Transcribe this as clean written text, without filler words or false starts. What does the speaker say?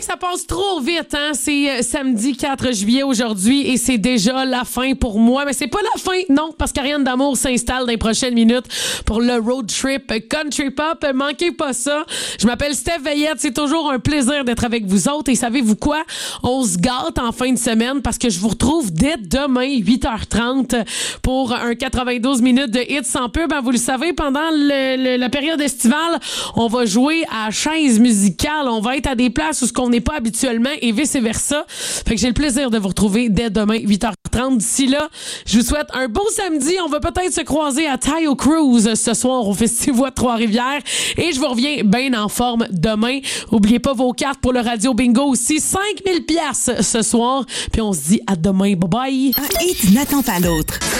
que ça passe trop vite, hein? C'est samedi 4 juillet aujourd'hui et c'est déjà la fin pour moi. Mais c'est pas la fin, non, parce qu'Ariane D'Amour s'installe dans les prochaines minutes pour le road trip Country Pop. Manquez pas ça. Je m'appelle Steph Veillette. C'est toujours un plaisir d'être avec vous autres. Et savez-vous quoi? On se gâte en fin de semaine parce que je vous retrouve dès demain, 8h30, pour un 92 minutes de hits sans pub. Vous le savez, pendant la période estivale, on va jouer à chaise musicale. On va être à des places où ce qu'on n'est pas habituellement et vice-versa. Fait que j'ai le plaisir de vous retrouver dès demain, 8h30. D'ici là, je vous souhaite un beau samedi. On va peut-être se croiser à Tayo Cruz ce soir au Festival de Trois-Rivières. Et je vous reviens bien en forme demain. Oubliez pas vos cartes pour le Radio Bingo aussi. 5000 piastres ce soir. Puis on se dit à demain. Bye bye. Un hit n'attend pas l'autre.